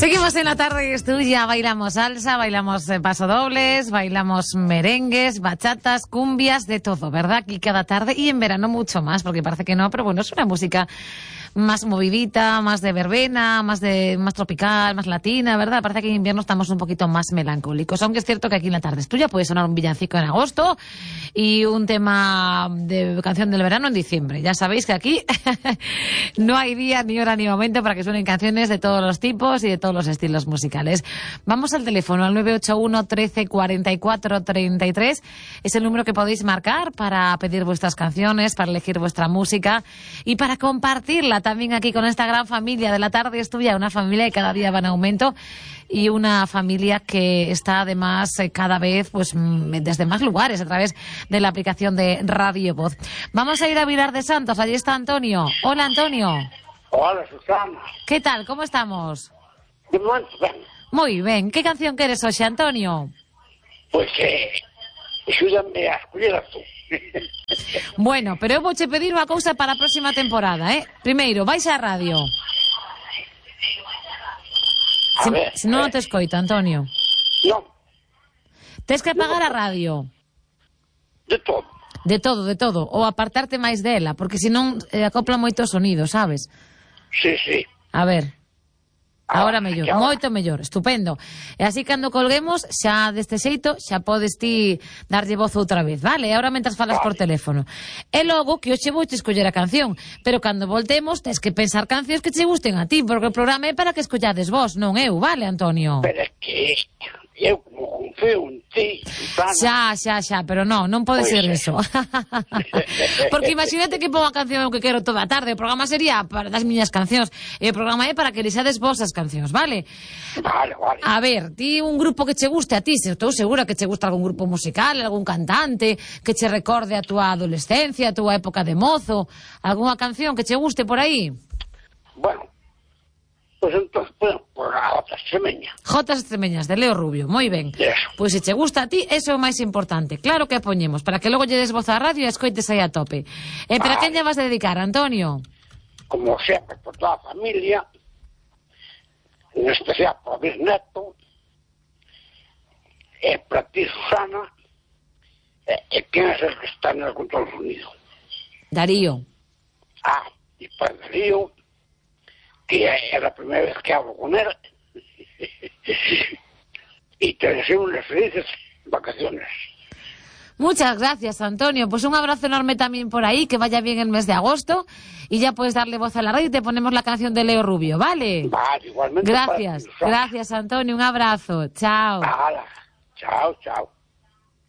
Seguimos en La Tarde es Tuya, bailamos salsa, bailamos pasodobles, bailamos merengues, bachatas, cumbias, de todo, ¿verdad? Aquí cada tarde y en verano mucho más, porque parece que no, pero bueno, es una música más movidita, más de verbena, más tropical, más latina, ¿verdad? Parece que en invierno estamos un poquito más melancólicos, aunque es cierto que aquí en La Tarde es Tuya puede sonar un villancico en agosto y un tema de canción del verano en diciembre. Ya sabéis que aquí no hay día, ni hora, ni momento para que suenen canciones de todos los tipos y de todos los estilos musicales. Vamos al teléfono, al 981 13 44 33. Es el número que podéis marcar para pedir vuestras canciones, para elegir vuestra música y para compartirla también aquí con esta gran familia de La Tarde es Tuya, una familia que cada día va en aumento y una familia que está además cada vez pues desde más lugares a través de la aplicación de Radio Voz. Vamos a ir a Vilar de Santos, allí está Antonio. Hola, Antonio. Hola, Susana. ¿Qué tal? ¿Cómo estamos? Muy bien. ¿Qué canción queres hoy, Antonio? Pues, ayúdame a escolher tú. Bueno, pero eu vouche pedir unha cousa para a próxima temporada, Primeiro, vais á radio. Si non te escoito, Antonio. Non. Tes que apagar a radio. De todo. De todo. Ou apartarte máis dela, porque senón acopla moito sonido, sabes? Sí. A ver. Ahora mellor, moito mellor, estupendo. E así cando colguemos, xa deste xeito, xa podes ti darlle voz outra vez, vale? Ahora mentras falas por teléfono. E logo que hoxe vouche escoller a canción, pero cando voltemos tes que pensar cancións que che gusten a ti, porque o programa é para que escollades vos, non eu, vale, Antonio? Pero é que eu como confío en ti, Susana. Xa, pero non pode ser eso. Porque imagínate que pongo a canción que quero toda a tarde, o programa sería para das miñas cancións, e o programa é para que elixades vos as cancións, vale? Vale. A ver, ti un grupo que che guste a ti, estou segura que che gusta algún grupo musical, algún cantante, que che recorde a túa adolescencia, a túa época de mozo, algunha canción que che guste por aí? Bueno, pues entonces, por a Jotas Extremeñas. Jotas Extremeñas, de Leo Rubio, moi ben. Pois se che gusta a ti, eso é o máis importante. Claro que a poñemos, para que logo lle des voz á radio e escoites aí a tope. E para quen lle vas a dedicar, Antonio? Como sempre, por toda a familia, en especial por bisneto, e para ti, Susana, e quen é el que está en el control sonido. Darío. E para Darío, que é a primeira vez que hablo con él, y te deseo unas felices vacaciones. Muchas gracias, Antonio. Pues un abrazo enorme también por ahí, que vaya bien el mes de agosto, y ya puedes darle voz a la radio y te ponemos la canción de Leo Rubio, ¿vale? Vale, igualmente. Gracias, Antonio, un abrazo. Chao. Chao.